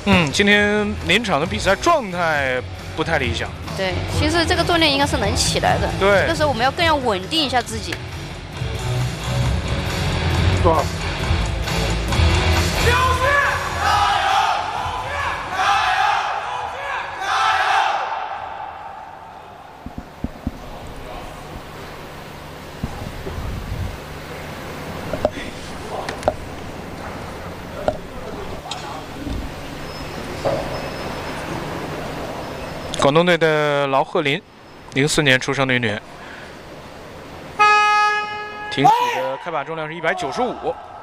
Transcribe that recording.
今天临场的比赛状态不太理想。 对，其实这个重量应该是能起来的。 对， 这个时候我们要更要稳定一下自己。 多少？广东队的劳鹤林，04年出生的运动员，挺起的开把重量是195。